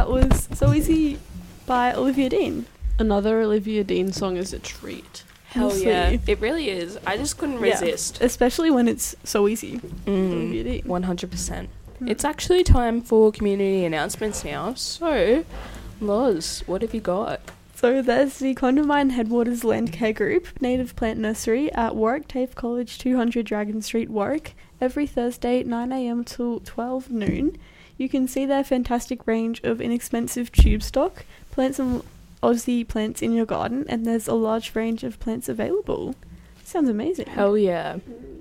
that was So Easy by Olivia Dean. Another Olivia Dean song is a treat. Hell Honestly. yeah. It really is. I just couldn't resist. Especially when it's so easy. Olivia Dean. 100%. It's actually time for community announcements now. So, Loz, what have you got? So there's the Condamine Headwaters Land Care Group, Native Plant Nursery at Warwick TAFE College, 200 Dragon Street, Warwick, every Thursday 9am till 12 noon. You can see their fantastic range of inexpensive tube stock, plant some Aussie plants in your garden, and there's a large range of plants available. Sounds amazing. Hell yeah.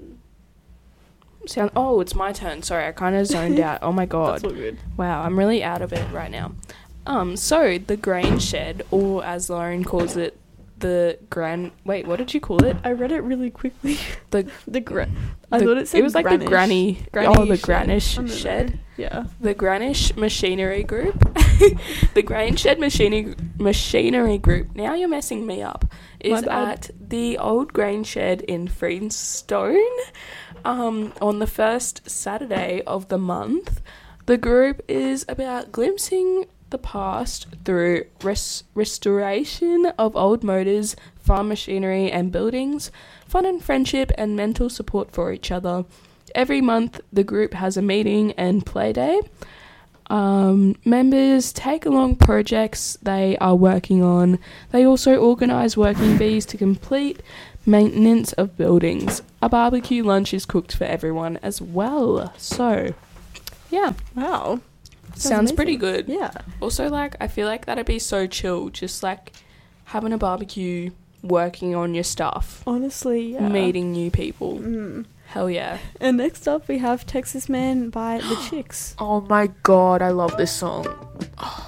Oh, it's my turn. Sorry, I kind of zoned out. Oh my god. That's all good. Wow, I'm really out of it right now. So the grain shed, or as Lauren calls it, wait, what did you call it? I read it really quickly. I thought it said it was like the Granish Granish shed. Yeah. The Granish Machinery Group. The Grain Shed Machinery Group. Now you're messing me up. Is at the old grain shed in Freestone on the first Saturday of the month. The group is about glimpsing the past through restoration of old motors, farm machinery and buildings, fun and friendship and mental support for each other. Every month the group has a meeting and play day. Members take along projects they are working on. They also organise working bees to complete maintenance of buildings. A barbecue lunch is cooked for everyone as well. So, yeah. Wow. Sounds pretty good. Yeah. Also, like, I feel like that'd be so chill. Just, like, having a barbecue, working on your stuff. Honestly, yeah. Meeting new people. Hell yeah. And next up, we have Texas Man by The Chicks. Oh my god, I love this song.